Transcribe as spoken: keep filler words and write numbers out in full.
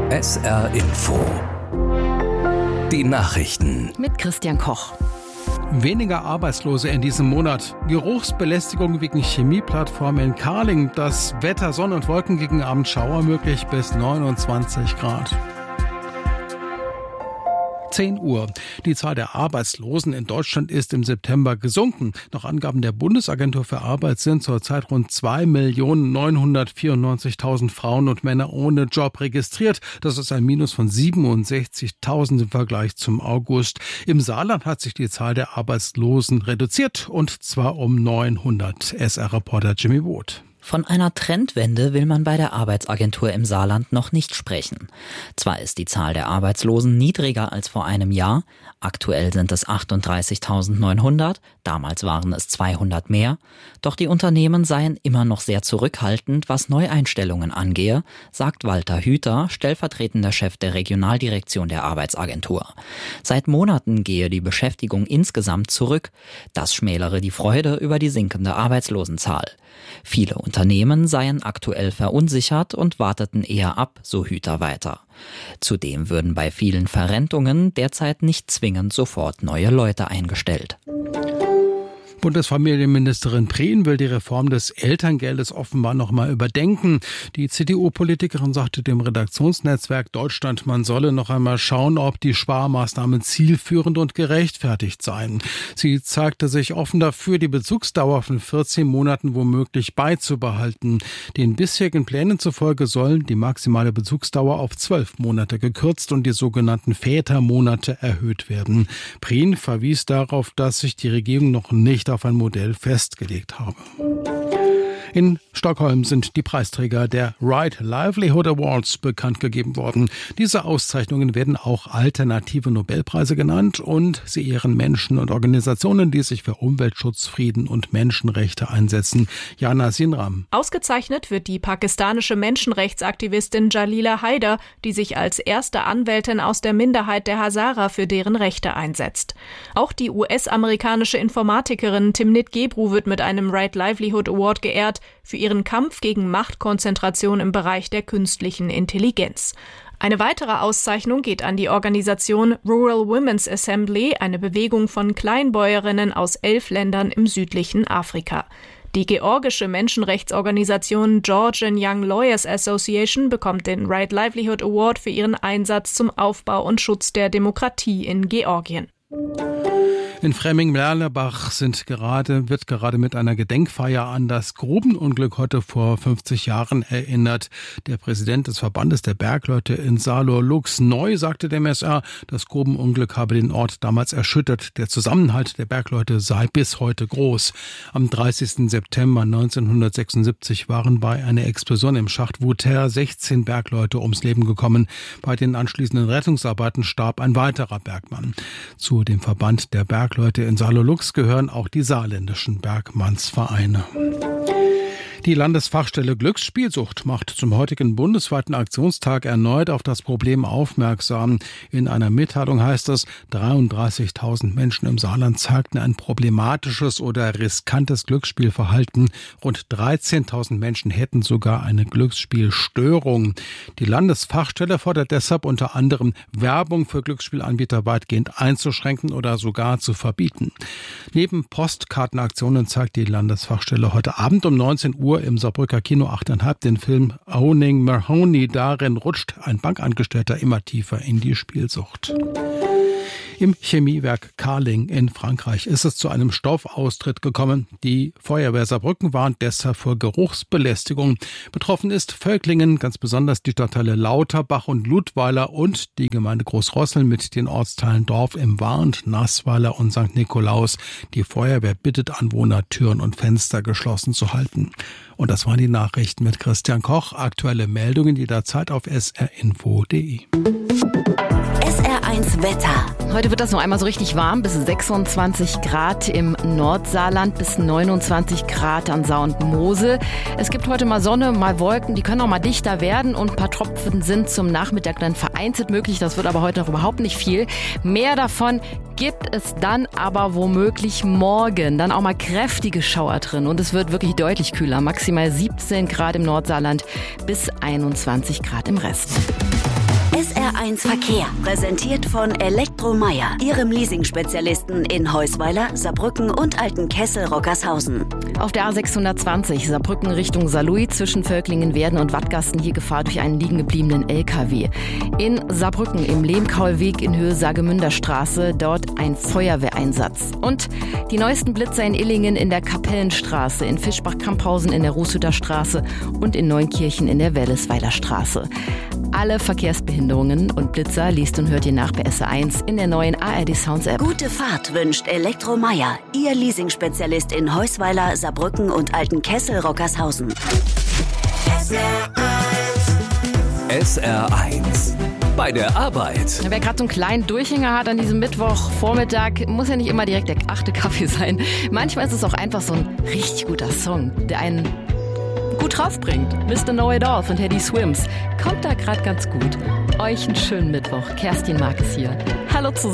S R Info. Die Nachrichten. Mit Christian Koch. Weniger Arbeitslose in diesem Monat. Geruchsbelästigung wegen Chemieplattform in Karling. Das Wetter, Sonne und Wolken gegen Abend Schauer möglich bis neunundzwanzig Grad. zehn Uhr. Die Zahl der Arbeitslosen in Deutschland ist im September gesunken. Nach Angaben der Bundesagentur für Arbeit sind zurzeit rund zwei Millionen neunhundertvierundneunzigtausend Frauen und Männer ohne Job registriert. Das ist ein Minus von siebenundsechzigtausend im Vergleich zum August. Im Saarland hat sich die Zahl der Arbeitslosen reduziert, und zwar um neunhundert. S R-Reporter Jimmy Wood. Von einer Trendwende will man bei der Arbeitsagentur im Saarland noch nicht sprechen. Zwar ist die Zahl der Arbeitslosen niedriger als vor einem Jahr, aktuell sind es achtunddreißigtausendneunhundert, damals waren es zweihundert mehr, doch die Unternehmen seien immer noch sehr zurückhaltend, was Neueinstellungen angehe, sagt Walter Hüter, stellvertretender Chef der Regionaldirektion der Arbeitsagentur. Seit Monaten gehe die Beschäftigung insgesamt zurück, das schmälere die Freude über die sinkende Arbeitslosenzahl. Viele Unternehmen seien aktuell verunsichert und warteten eher ab, so Hüter weiter. Zudem würden bei vielen Verrentungen derzeit nicht zwingend sofort neue Leute eingestellt. Bundesfamilienministerin Prien will die Reform des Elterngeldes offenbar noch mal überdenken. Die C D U-Politikerin sagte dem Redaktionsnetzwerk Deutschland, man solle noch einmal schauen, ob die Sparmaßnahmen zielführend und gerechtfertigt seien. Sie zeigte sich offen dafür, die Bezugsdauer von vierzehn Monaten womöglich beizubehalten. Den bisherigen Plänen zufolge sollen die maximale Bezugsdauer auf zwölf Monate gekürzt und die sogenannten Vätermonate erhöht werden. Prien verwies darauf, dass sich die Regierung noch nicht auf ein Modell festgelegt habe. In Stockholm sind die Preisträger der Right Livelihood Awards bekannt gegeben worden. Diese Auszeichnungen werden auch alternative Nobelpreise genannt und sie ehren Menschen und Organisationen, die sich für Umweltschutz, Frieden und Menschenrechte einsetzen. Jana Sinram. Ausgezeichnet wird die pakistanische Menschenrechtsaktivistin Jalila Haider, die sich als erste Anwältin aus der Minderheit der Hazara für deren Rechte einsetzt. Auch die U S-amerikanische Informatikerin Timnit Gebru wird mit einem Right Livelihood Award geehrt, für ihren Kampf gegen Machtkonzentration im Bereich der künstlichen Intelligenz. Eine weitere Auszeichnung geht an die Organisation Rural Women's Assembly, eine Bewegung von Kleinbäuerinnen aus elf Ländern im südlichen Afrika. Die georgische Menschenrechtsorganisation Georgian Young Lawyers Association bekommt den Right Livelihood Award für ihren Einsatz zum Aufbau und Schutz der Demokratie in Georgien. In Fremming-Merlebach sind gerade, wird gerade mit einer Gedenkfeier an das Grubenunglück heute vor fünfzig Jahren erinnert. Der Präsident des Verbandes der Bergleute in Saarlouis Neu sagte dem S R, das Grubenunglück habe den Ort damals erschüttert. Der Zusammenhalt der Bergleute sei bis heute groß. Am dreißigsten September neunzehnhundertsechsundsiebzig waren bei einer Explosion im Schacht Wouter sechzehn Bergleute ums Leben gekommen. Bei den anschließenden Rettungsarbeiten starb ein weiterer Bergmann. Zu dem Verband der Bergleute Leute in Saarlouis gehören auch die saarländischen Bergmannsvereine. Die Landesfachstelle Glücksspielsucht macht zum heutigen bundesweiten Aktionstag erneut auf das Problem aufmerksam. In einer Mitteilung heißt es, dreiunddreißigtausend Menschen im Saarland zeigten ein problematisches oder riskantes Glücksspielverhalten. Rund dreizehntausend Menschen hätten sogar eine Glücksspielstörung. Die Landesfachstelle fordert deshalb unter anderem, Werbung für Glücksspielanbieter weitgehend einzuschränken oder sogar zu verbieten. Neben Postkartenaktionen zeigt die Landesfachstelle heute Abend um neunzehn Uhr im Saarbrücker Kino achteinhalb den Film Owning Mahoney. Darin rutscht ein Bankangestellter immer tiefer in die Spielsucht. Im Chemiewerk Karling in Frankreich ist es zu einem Stoffaustritt gekommen. Die Feuerwehr Saarbrücken warnt deshalb vor Geruchsbelästigung. Betroffen ist Völklingen, ganz besonders die Stadtteile Lauterbach und Ludweiler und die Gemeinde Großrosseln mit den Ortsteilen Dorf im Warnt, Nassweiler und Sankt Nikolaus. Die Feuerwehr bittet Anwohner, Türen und Fenster geschlossen zu halten. Und das waren die Nachrichten mit Christian Koch. Aktuelle Meldungen jederzeit auf s r info punkt d e. S R eins Wetter. Heute wird das noch einmal so richtig warm, bis sechsundzwanzig Grad im Nordsaarland, bis neunundzwanzig Grad an Saar und Mosel. Es gibt heute mal Sonne, mal Wolken, die können auch mal dichter werden und ein paar Tropfen sind zum Nachmittag dann vereinzelt möglich. Das wird aber heute noch überhaupt nicht viel. Mehr davon gibt es dann aber womöglich morgen. Dann auch mal kräftige Schauer drin und es wird wirklich deutlich kühler. Maximal siebzehn Grad im Nordsaarland bis einundzwanzig Grad im Rest. S R eins Verkehr, präsentiert von Elektromeyer, Ihrem Leasing-Spezialisten in Heusweiler, Saarbrücken und Altenkessel-Rockershausen. Auf der A sechshundertzwanzig Saarbrücken Richtung Saarlouis zwischen Völklingen-Werden und Wattgasten hier Gefahr durch einen liegen gebliebenen L K W. In Saarbrücken im Lehmkaulweg in Höhe Saargemünder Straße, dort ein Feuerwehreinsatz. Und die neuesten Blitzer in Illingen in der Kapellenstraße, in Fischbach-Kamphausen in der Rußhütter Straße und in Neunkirchen in der Wellesweiler Straße. Alle Verkehrsbehinderungen und Blitzer liest und hört ihr nach bei S R eins in der neuen A R D Sounds App. Gute Fahrt wünscht Elektromeyer, Ihr Leasing-Spezialist in Heusweiler, Saarbrücken und Altenkessel-Rockershausen. S R eins. Bei der Arbeit. Wer gerade so einen kleinen Durchhänger hat an diesem Mittwochvormittag, muss ja nicht immer direkt der achte Kaffee sein. Manchmal ist es auch einfach so ein richtig guter Song, der einen gut draufbringt. Mister Know It All von Teddy Swims. Kommt da gerade ganz gut. Euch einen schönen Mittwoch. Kerstin Marques hier. Hallo zusammen.